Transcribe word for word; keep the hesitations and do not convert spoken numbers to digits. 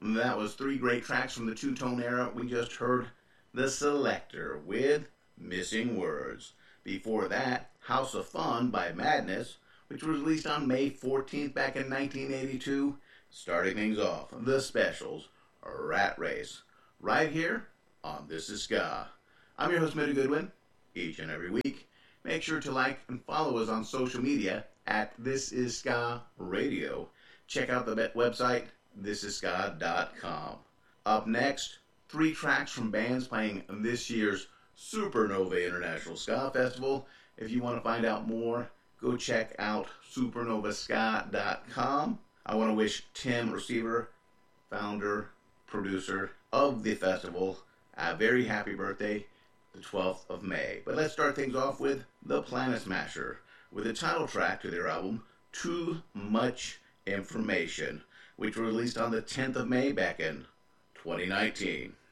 That was three great tracks from the two-tone era. We just heard The Selecter with Missing Words. Before that, House of Fun by Madness, which was released on May fourteenth back in nineteen eighty-two. Starting things off, The Specials, Rat Race, right here on This Is Ska. I'm your host, Mitty Goodwin. Each and every week, make sure to like and follow us on social media at This Is Ska Radio. Check out the website, this is ska dot com. Up next, three tracks from bands playing this year's Supernova International Ska Festival. If you want to find out more, go check out supernova ska dot com. I want to wish Tim Receiver, founder, producer of the festival, a very happy birthday, the twelfth of May. But let's start things off with The Planet Smasher, with the title track to their album, Too Much Information, which was released on the tenth of May back in twenty nineteen.